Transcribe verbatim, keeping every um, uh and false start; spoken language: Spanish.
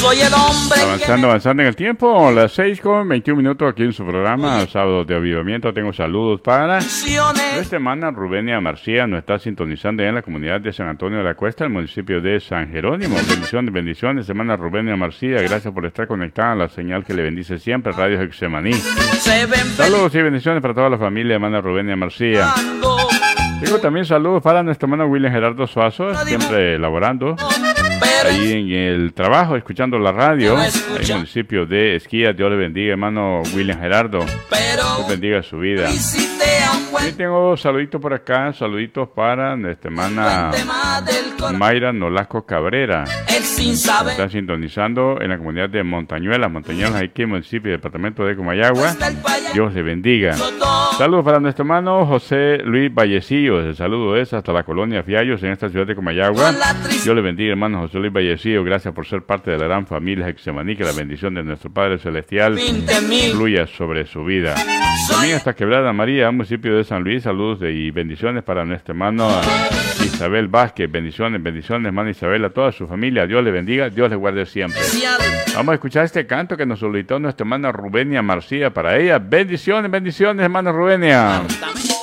soy el hombre Avanzando, avanzando en el tiempo, las seis con veintiún minutos aquí en su programa, Sábado de Avivamiento. Tengo saludos para nuestra hermana Rubenia Marcía, nos está sintonizando ya en la comunidad de San Antonio de la Cuesta, el municipio de San Jerónimo. Bendiciones, bendiciones, hermana Rubenia Marcía, gracias por estar conectada a la señal que le bendice siempre, Radio Hexemaní. Saludos y bendiciones para toda la familia, hermana Rubenia Marcía. Tengo también saludos para nuestro hermano William Gerardo Suazo, siempre laborando ahí en el trabajo, escuchando la radio, ahí en el municipio de Esquía. Dios le bendiga, hermano William Gerardo. Dios bendiga su vida. Y tengo saluditos por acá, saluditos para nuestra hermana Mayra Nolasco Cabrera. Nos están sintonizando en la comunidad de Montañuelas, Montañuelas, aquí en el municipio y departamento de Comayagua. Dios le bendiga. Saludos para nuestro hermano José Luis Vallecillo. El saludo es hasta la colonia Fiallos, en esta ciudad de Comayagua. Dios le bendiga, hermano José Luis Vallecillo. Gracias por ser parte de la gran familia Hexemaní. Que la bendición de nuestro Padre Celestial fluya sobre su vida. También hasta Quebrada María, municipio de San Luis. Saludos y bendiciones para nuestra hermana Isabel Vázquez. Bendiciones, bendiciones, hermana Isabel, a toda su familia. Dios le bendiga, Dios le guarde siempre. Vamos a escuchar este canto que nos solicitó nuestra hermana Rubenia Marcía para ella. Bendiciones, bendiciones, hermana Rubenia.